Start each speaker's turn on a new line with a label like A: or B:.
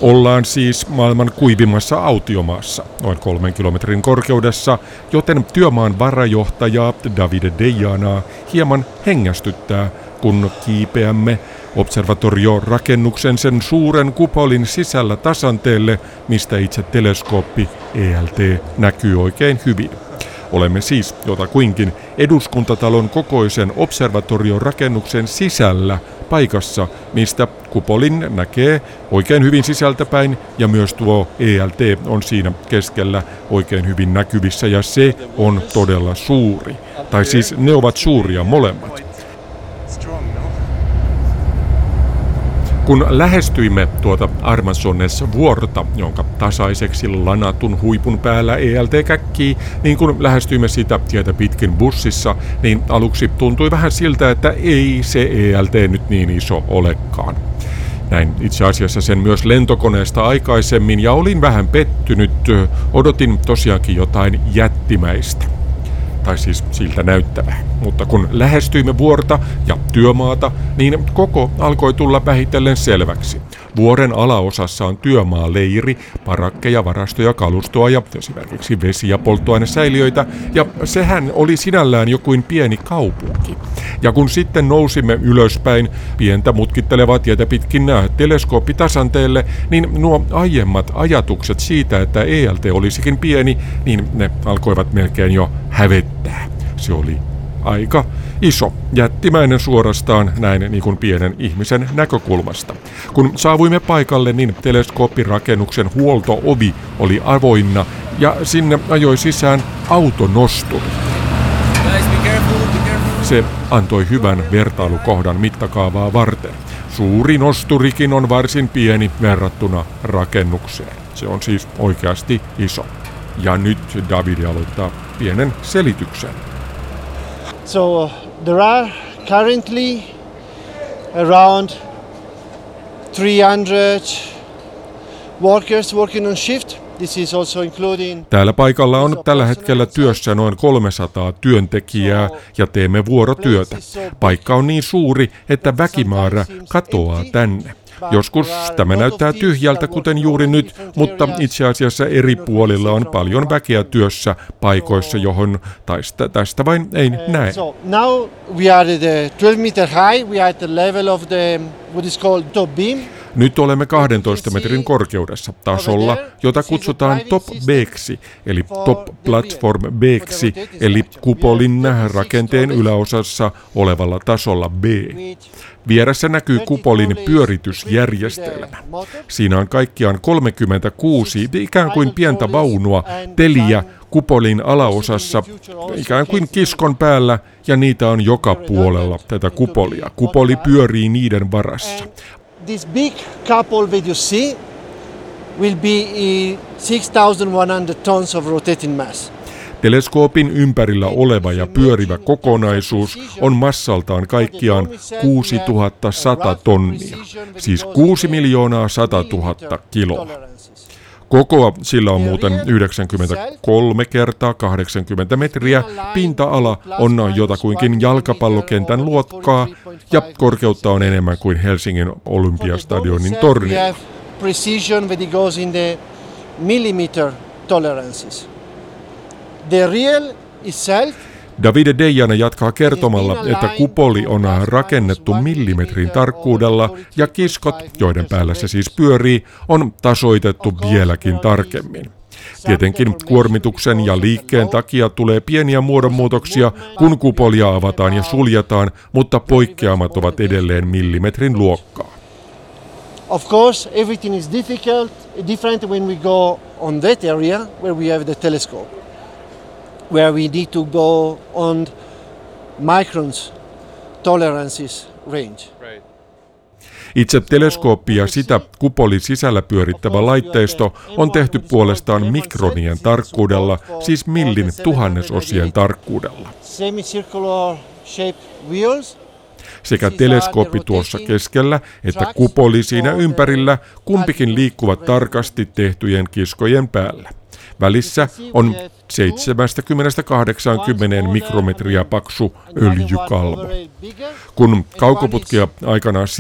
A: Ollaan siis maailman kuivimmassa autiomaassa, noin 3 kilometrin korkeudessa, joten työmaan varajohtajaa Davide Dejanaa hieman hengästyttää, kun kiipeämme observatoriorakennuksen sen suuren kupolin sisällä tasanteelle, mistä itse teleskooppi ELT näkyy oikein hyvin. Olemme siis jotakuinkin eduskuntatalon kokoisen observatoriorakennuksen sisällä paikassa, mistä kupolin näkee oikein hyvin sisältäpäin ja myös tuo ELT on siinä keskellä oikein hyvin näkyvissä ja se on todella suuri. Tai siis ne ovat suuria molemmat. Kun lähestyimme tuota Armanzones-vuorta, jonka tasaiseksi lanatun huipun päällä ELT käkkii, niin kun lähestyimme sitä tietä pitkin bussissa, niin aluksi tuntui vähän siltä, että ei se ELT nyt niin iso olekaan. Näin itse asiassa sen myös lentokoneesta aikaisemmin ja olin vähän pettynyt, odotin tosiaankin jotain jättimäistä. Tai siis siltä näyttävää. Mutta kun lähestyimme vuorta ja työmaata, niin koko alkoi tulla vähitellen selväksi. Vuoren alaosassa on työmaaleiri, parakkeja, varastoja, kalustoa ja esimerkiksi vesi- ja polttoainesäiliöitä, ja sehän oli sinällään jokin pieni kaupunki. Ja kun sitten nousimme ylöspäin pientä mutkittelevaa tietä pitkin teleskooppitasanteelle, niin nuo aiemmat ajatukset siitä, että ELT olisikin pieni, niin ne alkoivat melkein jo hävettää. Se oli aika iso, jättimäinen suorastaan näin niin kuin pienen ihmisen näkökulmasta. Kun saavuimme paikalle, niin teleskooppirakennuksen huolto-ovi oli avoinna ja sinne ajoi sisään autonosturi. Se antoi hyvän vertailukohdan mittakaavaa varten. Suuri nosturikin on varsin pieni verrattuna rakennukseen. Se on siis oikeasti iso. Ja nyt David aloittaa pienen selityksen.
B: So there are currently around 300 workers working on shift. This is also including...
A: Täällä paikalla on tällä hetkellä työssä noin 300 työntekijää ja teemme vuorotyötä. Paikka on niin suuri, että väkimäärä katoaa tänne. Joskus tämä näyttää tyhjältä, kuten juuri nyt, mutta itse asiassa eri puolilla on paljon väkeä työssä paikoissa, johon tästä vain ei näe.
B: So now we are at the 12 meter high, we are at the level of the what is called top beam.
A: Nyt olemme 12 metrin korkeudessa tasolla, jota kutsutaan Top B:ksi, eli Top Platform B:ksi, eli kupolin rakenteen yläosassa olevalla tasolla B. Vieressä näkyy kupolin pyöritysjärjestelmä. Siinä on kaikkiaan 36 ikään kuin pientä vaunua, teliä kupolin alaosassa, ikään kuin kiskon päällä, ja niitä on joka puolella tätä kupolia. Kupoli pyörii niiden varassa.
B: This big couple that you see will be 6,100 tons of rotating mass.
A: Teleskoopin ympärillä oleva ja pyörivä kokonaisuus on massaltaan kaikkiaan 6100 tonnia, siis 6 100 000 kiloa. Kokoa sillä on muuten 93 kertaa 80 metriä, pinta-ala on jotakuinkin jalkapallokentän luokkaa ja korkeutta on enemmän kuin Helsingin Olympiastadionin torni.
B: Precision that goes in the millimeter tolerances. The real itself.
A: Davide Dejana jatkaa kertomalla, että kupoli on rakennettu millimetrin tarkkuudella ja kiskot, joiden päällä se siis pyörii, on tasoitettu vieläkin tarkemmin. Tietenkin kuormituksen ja liikkeen takia tulee pieniä muodonmuutoksia, kun kupolia avataan ja suljetaan, mutta poikkeamat ovat edelleen millimetrin luokkaa.
B: Of course, everything is different when we go on that area where we have the telescope, where we need to go on microns tolerances range.
A: Itse teleskooppi ja sitä kupolin sisällä pyörittävä laitteisto on tehty puolestaan mikronien tarkkuudella, siis millin tuhannesosien tarkkuudella.
B: Semicircular shaped wheels.
A: Sekä teleskooppi tuossa keskellä että kupoli siinä ympärillä, kumpikin liikkuvat tarkasti tehtyjen kiskojen päällä. Välissä on 70–80 mikrometriä paksu öljykalvo. Kun kaukoputkia aikanaan